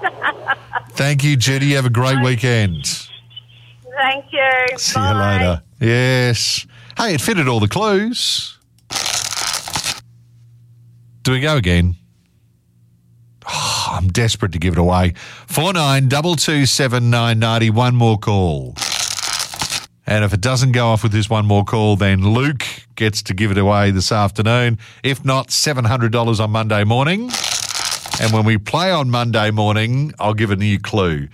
Thank you, Judy. Have a great weekend. Thank you. See you later. Yes. Hey, it fitted all the clues. Do we go again? Oh, I'm desperate to give it away. 49227990. One more call. And if it doesn't go off with this one more call, then Luke gets to give it away this afternoon. If not, $700 on Monday morning. And when we play on Monday morning, I'll give a new clue.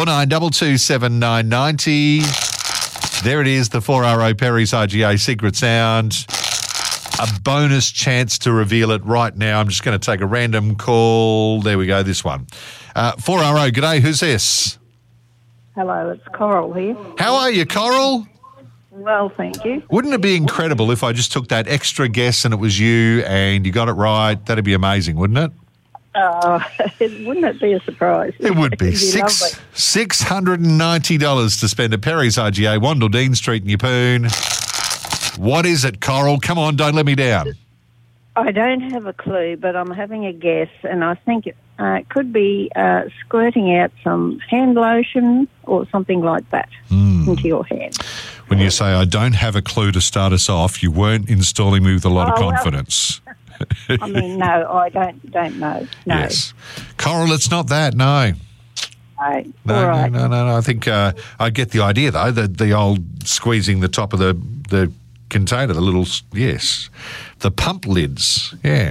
49227990. There it is, the 4RO Perry's IGA secret sound. A bonus chance to reveal it right now. I'm just going to take a random call. There we go, this one. 4RO, g'day, who's this? Hello, it's Coral here. How are you, Coral? Well, thank you. Wouldn't it be incredible if I just took that extra guess and it was you and you got it right? That'd be amazing, wouldn't it? Wouldn't it be a surprise? It would be. It'd be lovely. $690 to spend at Perry's IGA, Wandle Dean Street in Yeppoon. What is it, Coral? Come on, don't let me down. I don't have a clue, but I'm having a guess, and I think it could be squirting out some hand lotion or something like that into your hand. When you say, I don't have a clue to start us off, you weren't installing me with a lot of confidence. I mean, no, I don't know. No. Yes. Coral, it's not that, no. No. No, All right. no. I think I get the idea, though, the old squeezing the top of the container, the little, yes, the pump lids, yeah.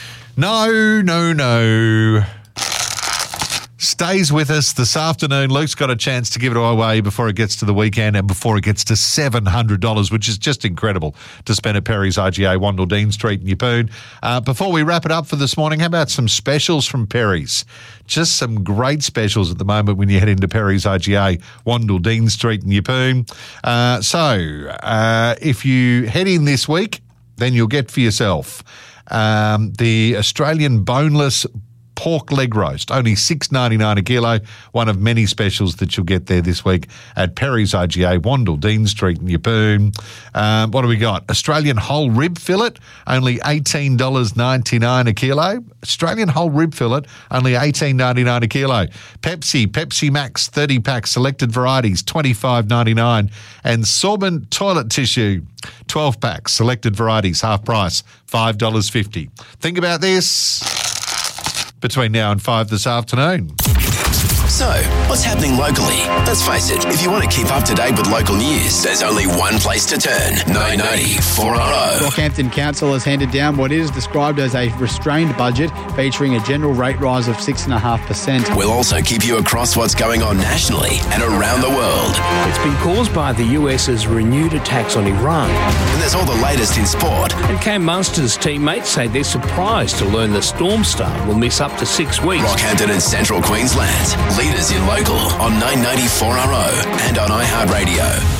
No. Stays with us this afternoon. Luke's got a chance to give it away before it gets to the weekend and before it gets to $700, which is just incredible to spend at Perry's IGA, Wandle Dean Street in Yeppoon. Before we wrap it up for this morning, how about some specials from Perry's? Just some great specials at the moment when you head into Perry's IGA, Wandle Dean Street in Yeppoon. So if you head in this week, then you'll get for yourself the Australian boneless pork leg roast, only $6.99 a kilo, one of many specials that you'll get there this week at Perry's IGA, Wandle Dean Street in Yeppoon. What do we got? Australian whole rib fillet, only $18.99 a kilo. Australian whole rib fillet, only $18.99 a kilo. Pepsi Max 30-pack selected varieties, $25.99. And Sorbent toilet tissue, 12-pack selected varieties, half price, $5.50. Think about this between now and 5 this afternoon. So, what's happening locally? Let's face it, if you want to keep up to date with local news, there's only one place to turn. 990 4RO. Rockhampton Council has handed down what is described as a restrained budget featuring a general rate rise of 6.5%. We'll also keep you across what's going on nationally and around the world. It's been caused by the US's renewed attacks on Iran. And there's all the latest in sport. And Cam Munster's teammates say they're surprised to learn the Storm Star will miss up to 6 weeks. Rockhampton and Central Queensland. Leaders in local on 990 4RO and on iHeartRadio.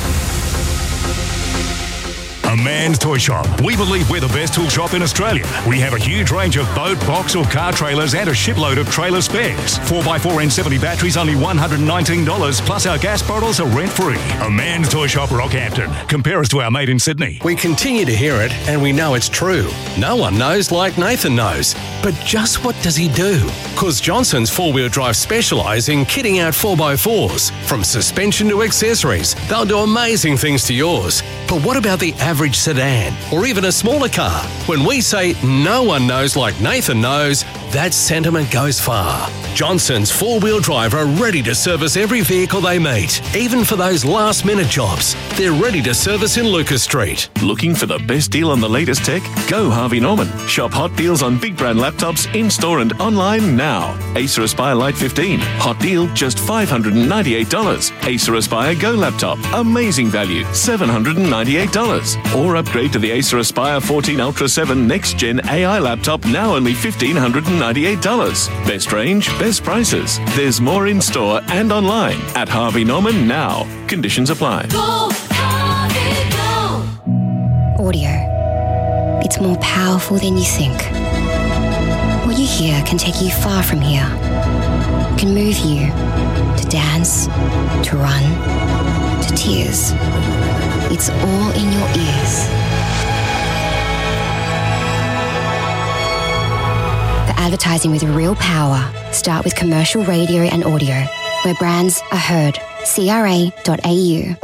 A Man's Toy Shop. We believe we're the best tool shop in Australia. We have a huge range of boat, box or car trailers and a shipload of trailer spares. 4x4 N70 batteries only $119, plus our gas bottles are rent-free. A Man's Toy Shop, Rockhampton. Compare us to our mate in Sydney. We continue to hear it and we know it's true. No one knows like Nathan knows. But just what does he do? Because Johnson's 4-wheel drive specialise in kitting out 4x4s. From suspension to accessories, they'll do amazing things to yours. But what about the average sedan or even a smaller car? When we say no one knows like Nathan knows, that sentiment goes far. Johnson's 4-wheel drive are ready to service every vehicle they meet, even for those last-minute jobs. They're ready to service in Lucas Street. Looking for the best deal on the latest tech? Go Harvey Norman. Shop hot deals on big brand laptops in-store and online now. Acer Aspire Lite 15. Hot deal, just $598. Acer Aspire Go laptop. Amazing value, $798. Or upgrade to the Acer Aspire 14 Ultra 7 Next Gen AI laptop, now only $1,598. Best range, best prices. There's more in-store and online at Harvey Norman now. Conditions apply. Go, Harvey, go. Audio. It's more powerful than you think. What you hear can take you far from here. Can move you to dance, to run, to tears. It's all in your ears. The advertising with real power start with commercial radio and audio, where brands are heard. CRA.au.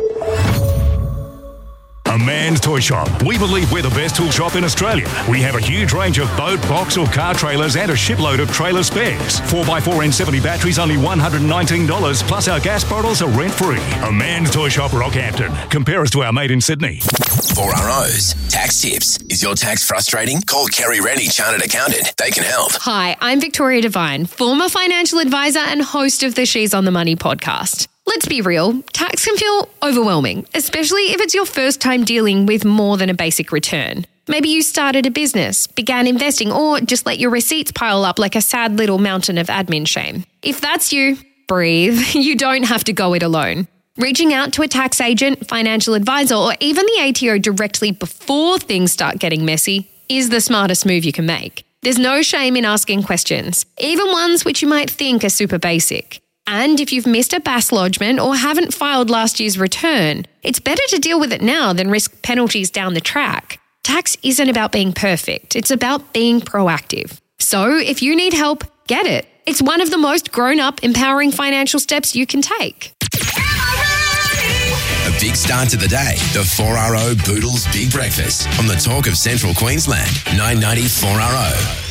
A Man's Toy Shop. We believe we're the best tool shop in Australia. We have a huge range of boat, box or car trailers and a shipload of trailer spares. 4x4 N70 batteries only $119, plus our gas bottles are rent-free. A Man's Toy Shop, Rockhampton. Compare us to our mate in Sydney. 4RO's Tax Tips. Is your tax frustrating? Call Kerry Rennie, Chartered Accountant. They can help. Hi, I'm Victoria Devine, former financial advisor and host of the She's on the Money podcast. Let's be real, tax can feel overwhelming, especially if it's your first time dealing with more than a basic return. Maybe you started a business, began investing, or just let your receipts pile up like a sad little mountain of admin shame. If that's you, breathe. You don't have to go it alone. Reaching out to a tax agent, financial advisor, or even the ATO directly before things start getting messy is the smartest move you can make. There's no shame in asking questions, even ones which you might think are super basic. And if you've missed a BAS lodgement or haven't filed last year's return, it's better to deal with it now than risk penalties down the track. Tax isn't about being perfect, it's about being proactive. So if you need help, get it. It's one of the most grown-up, empowering financial steps you can take. A big start to the day. The 4RO Boodles Big Breakfast on the Talk of Central Queensland. 990 4RO.